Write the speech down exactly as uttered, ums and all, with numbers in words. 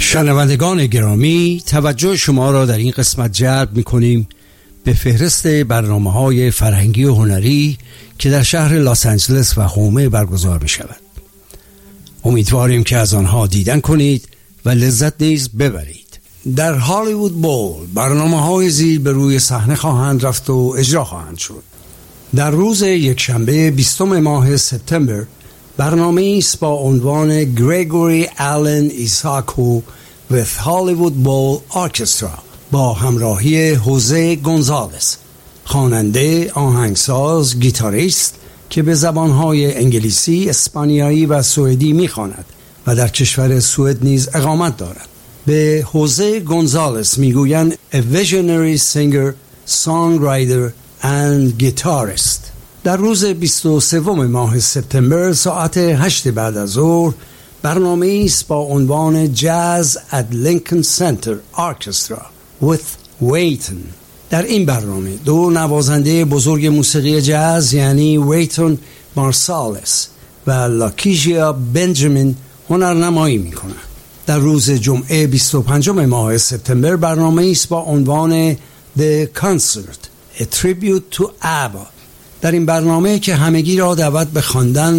شنوندگان گرامی، توجه شما را در این قسمت جلب می‌کنیم به فهرست برنامه‌های فرهنگی و هنری که در شهر لس آنجلس و هومه برگزار می‌شود. امیدواریم که از آنها دیدن کنید و لذت نیز ببرید. در هالیوود بول برنامه‌های زیر به روی صحنه خواهند رفت و اجرا خواهند شد. در روز یکشنبه بیستم ماه سپتامبر برنامه است با عنوان گریگوری آلن ایساکو with Hollywood Bowl Orchestra با همراهی هوزه گونزالس، خواننده، آهنگساز، گیتاریست که به زبانهای انگلیسی، اسپانیایی و سوئدی میخواند و در کشور سوئد نیز اقامت دارد. به هوزه گونزالس میگویند a visionary singer, songwriter and guitarist. در روز بیست و سوم ماه سپتامبر ساعت هشت بعد از ظهر برنامه است با عنوان جاز at Lincoln Center Orchestra with Wayton. در این برنامه دو نوازنده بزرگ موسیقی جاز یعنی ویتون مارسالس و لاکیجیا بنجامین هنرنمایی میکنند. در روز جمعه بیست و پنجم ماه سپتامبر برنامه است با عنوان The Concert, a Tribute to ABBA. در این برنامه که همگی را دعوت به خواندن